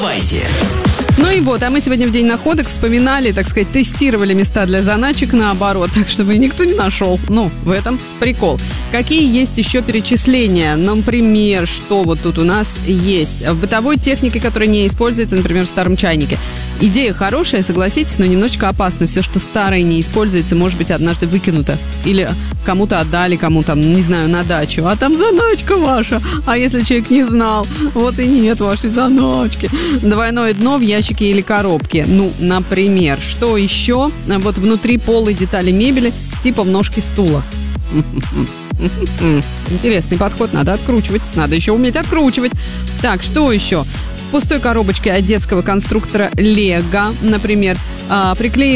Ну и вот, а мы сегодня в День находок вспоминали, так сказать, тестировали места для заначек наоборот, так чтобы никто не нашел. Ну, в этом прикол. Какие есть еще перечисления? Например, что вот тут у нас есть? В бытовой технике, которая не используется, например, в старом чайнике. Идея хорошая, согласитесь, но немножечко опасно. Все, что старое не используется, может быть однажды выкинуто. Или кому-то отдали, кому-то, не знаю, на дачу. А там заначка ваша. А если человек не знал, вот и нет вашей заначки. Двойное дно в ящике или коробке. Ну, например, что еще? Вот внутри полой детали мебели, типа в ножке стула. Интересный подход, надо откручивать. Надо еще уметь откручивать. Так, что еще? В пустой коробочке от детского конструктора Лего, например, приклеиваем